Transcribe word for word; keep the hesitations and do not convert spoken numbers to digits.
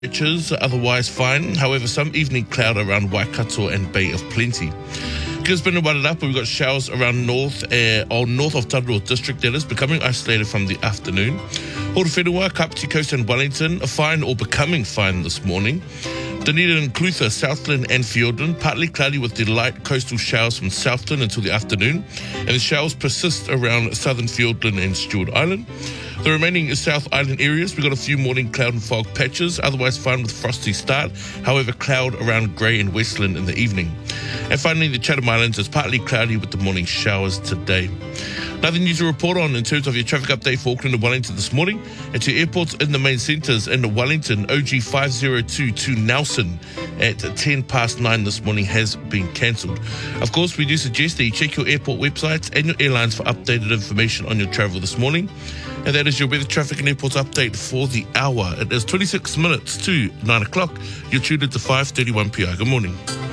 Temperatures otherwise fine, however some evening cloud around Waikato and Bay of Plenty. Gisborne and Wairarapa, we've got showers around north uh, or north of Taurua district, that is, becoming isolated from the afternoon. Horowhenua, Kapiti Coast and Wellington, fine or becoming fine this morning. Dunedin and Clutha, Southland and Fiordland, partly cloudy with the light coastal showers from Southland until the afternoon, and the showers persist around southern Fiordland and Stewart Island. The remaining South Island areas, we've got a few morning cloud and fog patches, otherwise fine with frosty start, however cloud around Grey and Westland in the evening. And finally, the Chatham Islands is partly cloudy with the morning showers today. Nothing new to report on in terms of your traffic update for Auckland and Wellington this morning. And to airports in the main centres, in Wellington, O G five oh two to Nelson at ten past nine this morning has been cancelled. Of course, we do suggest that you check your airport websites and your airlines for updated information on your travel this morning. And that is your weather, traffic and airports update for the hour. It is twenty-six minutes to nine o'clock. You're tuned into five thirty-one P R. Good morning.